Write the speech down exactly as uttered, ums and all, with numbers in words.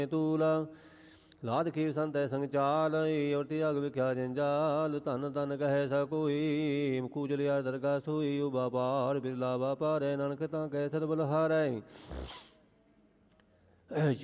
ਤੂਲਾ ਲਾਦ ਖੀਰ ਸੰਤੈ ਸੰਗ ਚਾਲ ਔਰ ਤਿਆਗ ਵਿਖਿਆ ਜੰਜਾਲ ਧਨ ਧਨ ਕਹੈ ਸ ਕੋਈ ਕੂਜਲਿਆ ਦਰਗਾ ਸੋਈ ਉਬਾ ਪਾਰ ਬਿਰਲਾ ਵਾਪਾਰੈ ਨਾਨਕ ਤਾਂ ਕੈ ਸਦ ਬਲਹਾਰੈ